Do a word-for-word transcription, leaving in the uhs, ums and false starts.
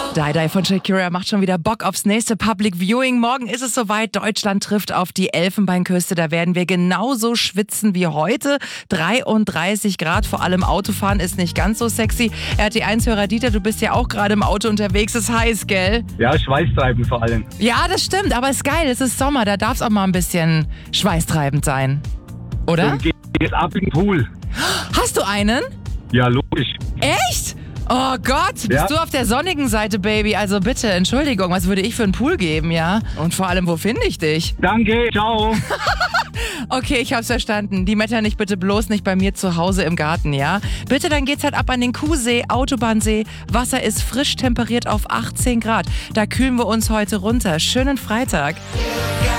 Die Die von Shakira macht schon wieder Bock aufs nächste Public Viewing. Morgen ist es soweit. Deutschland trifft auf die Elfenbeinküste. Da werden wir genauso schwitzen wie heute. dreiunddreißig Grad, vor allem Autofahren ist nicht ganz so sexy. R T eins-Hörer Dieter, du bist ja auch gerade im Auto unterwegs. Ist heiß, gell? Ja, schweißtreibend vor allem. Ja, das stimmt, aber ist geil. Es ist Sommer, da darf es auch mal ein bisschen schweißtreibend sein. Oder? Dann geht's ab in den Pool. Hast du einen? Ja, logisch. Echt? Oh Gott, bist Ja. du auf der sonnigen Seite, Baby? Also bitte, Entschuldigung, was würde ich für einen Pool geben, ja? Und vor allem, wo finde ich dich? Danke, ciao. Okay, ich hab's verstanden. Die Metternich bitte bloß nicht bei mir zu Hause im Garten, ja? Bitte, dann geht's halt ab an den Kuhsee, Autobahnsee. Wasser ist frisch temperiert auf achtzehn Grad. Da kühlen wir uns heute runter. Schönen Freitag.